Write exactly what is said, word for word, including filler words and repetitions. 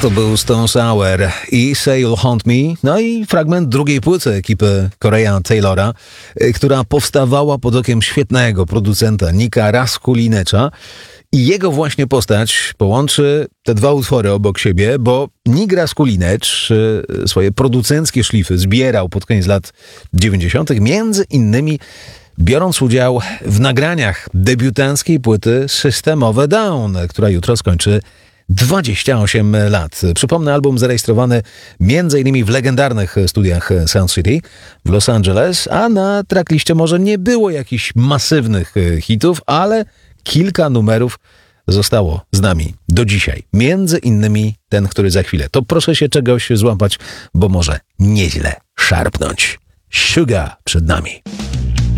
To był Stone Sour i Say You'll Haunt Me, no i fragment drugiej płyty ekipy Correya Taylora, która powstawała pod okiem świetnego producenta Nicka Raskulinecza. I jego właśnie postać połączy te dwa utwory obok siebie, bo Nick Raskulinecz swoje producenckie szlify zbierał pod koniec lat dziewięćdziesiątych, między innymi biorąc udział w nagraniach debiutanckiej płyty System of a Down, która jutro skończy dwadzieścia osiem lat. Przypomnę, album zarejestrowany między innymi w legendarnych studiach Sound City w Los Angeles, a na trackliście może nie było jakichś masywnych hitów, ale kilka numerów zostało z nami do dzisiaj. Między innymi ten, który za chwilę. To proszę się czegoś złapać, bo może nieźle szarpnąć. Sugar przed nami.